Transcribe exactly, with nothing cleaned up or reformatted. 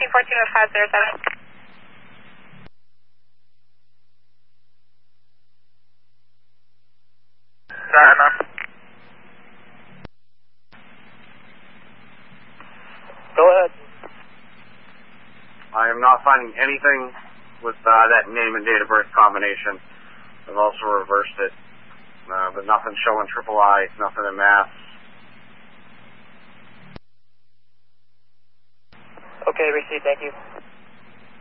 thirteen fourteen oh five zero seven. Diana. Go ahead. I am not finding anything with uh, that name and date of birth combination. I've also reversed it, uh, but nothing showing triple I, nothing in mass. Okay, received, thank you.